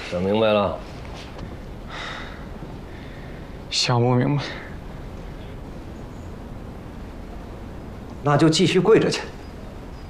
想明白了？ 想不明白。 那就继续跪着去。